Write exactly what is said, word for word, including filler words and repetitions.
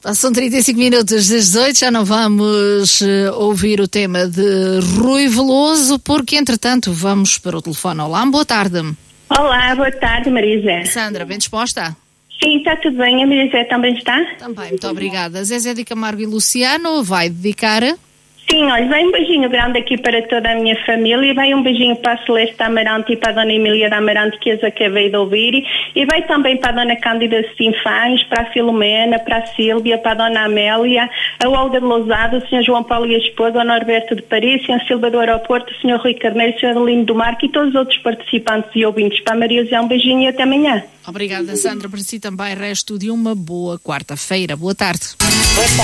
Passam trinta e cinco minutos das dezoito, já não vamos uh, ouvir o tema de Rui Veloso, porque entretanto vamos para o telefone. Olá, boa tarde. Olá, boa tarde, Maria José. Sandra, bem disposta? Sim, está tudo bem. A Maria José também está? Também, muito obrigada. Zezé de Camargo e Luciano vai dedicar... Sim, olha, vai um beijinho grande aqui para toda a minha família e vai um beijinho para a Celeste Amarante e para a Dona Emília de Amarante, que as acabei de ouvir, e vai também para a Dona Cândida Sinfães, para a Filomena, para a Sílvia, para a Dona Amélia, a Olga de Lousado, o senhor João Paulo e a esposa, o Norberto de Paris, o senhor Silva do Aeroporto, o senhor Rui Carneiro, o senhor Adelino do Marco e todos os outros participantes e ouvintes. Para a Maria José, um beijinho e até amanhã. Obrigada, Sandra. Para si também resto de uma boa quarta-feira. Boa tarde. Boa tarde.